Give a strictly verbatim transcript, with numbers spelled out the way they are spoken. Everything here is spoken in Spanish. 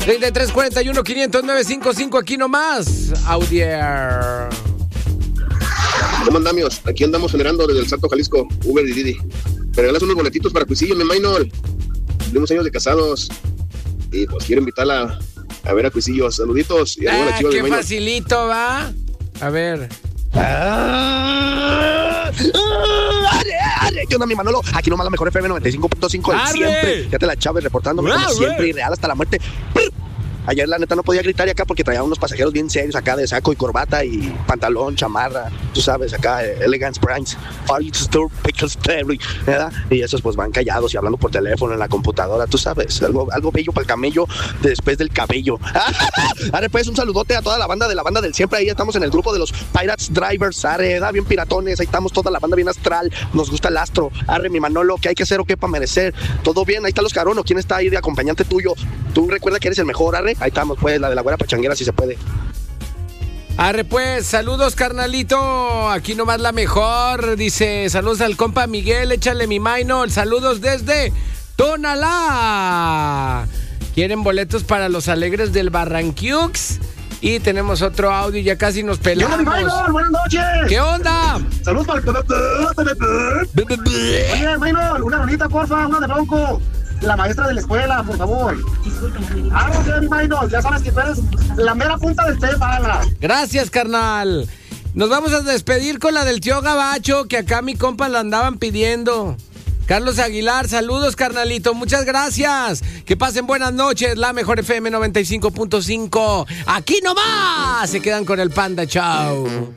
treinta y tres cuarenta y uno quinientos nueve cincuenta y cinco, aquí nomás. Audier. ¿Cómo andamos? Aquí andamos generando desde el Salto, Jalisco, Uber y Didi. Me regalas unos boletitos para Cuisillo, mi Maynol. Tenemos años de casados. Y pues quiero invitarla a ver a Cuisillo. Saluditos. Y Ah, la chiva, qué mi Maynol. facilito, va. A ver. ¡Ah! ¡Ah! ¡Arre, arre! ¿Qué onda, mi Manolo? Aquí nomás la mejor F M noventa y cinco punto cinco de ¡Arre! siempre. Ya te la Chávez reportándome como ¡Arre! siempre y real hasta la muerte. Ayer la neta no podía gritar y acá porque traía unos pasajeros bien serios acá de saco y corbata y pantalón, chamarra, tú sabes, acá eh, Elegance Brands, Party to Store, Pictures Terry, ¿verdad? Y esos pues van callados y hablando por teléfono en la computadora, tú sabes, algo, algo bello para el camello después del cabello. Arre, pues un saludote a toda la banda de la banda del siempre, ahí estamos en el grupo de los Pirates Drivers, arre, da bien piratones, ahí estamos toda la banda bien astral, nos gusta el astro, arre, mi Manolo, ¿qué hay que hacer o qué para merecer? Todo bien, ahí está los Carono, ¿quién está ahí de acompañante tuyo? Tú recuerda que eres el mejor, arre. Ahí estamos, pues, la de la güera pachanguera, si se puede. Arre, pues, saludos, carnalito. Aquí nomás la mejor. Dice, saludos al compa Miguel, échale mi Maynol. Saludos desde Tonalá. ¿Quieren boletos para los alegres del Barranquiux? Y tenemos otro audio, ya casi nos pelamos. ¡Hola, mi Maynol! ¡Buenas noches! ¿Qué onda? ¡Saludos para el... Oye, Maynol, una bonita, porfa, una de Bronco. La maestra de la escuela, por favor. Ah, ok, mi Maynol, ya sabes que tú eres la mera punta del té, bala. Gracias, carnal. Nos vamos a despedir con la del tío Gabacho, que acá mi compa la andaban pidiendo. Carlos Aguilar, saludos, carnalito, muchas gracias. Que pasen buenas noches, la mejor F M noventa y cinco punto cinco. Aquí nomás se quedan con el Panda, chao.